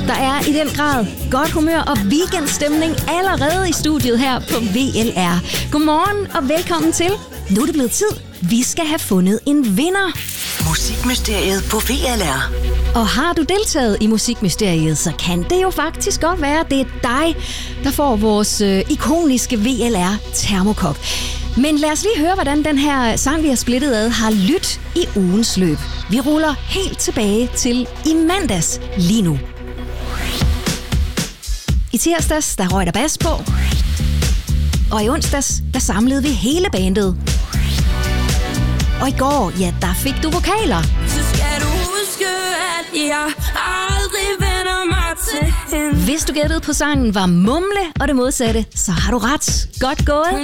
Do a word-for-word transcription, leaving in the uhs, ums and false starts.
Der er i den grad godt humør og weekendstemning allerede i studiet her på V L R. Godmorgen og velkommen til. Nu er det blevet tid. Vi skal have fundet en vinder. Musikmysteriet på V L R. Og har du deltaget i Musikmysteriet, så kan det jo faktisk godt være, at det er dig, der får vores øh, ikoniske V L R termokop. Men lad os lige høre, hvordan den her sang, vi har splittet ad, har lyttet i ugens løb. Vi ruller helt tilbage til i mandags lige nu. I tirsdags, der røg der bas på. Og i onsdags, der samlede vi hele bandet. Og i går, ja, der fik du vokaler. Så skal du huske, at jeg aldrig vender mig til hende. Hvis du gættede på sangen var mumle og det modsatte, så har du ret. Godt gået.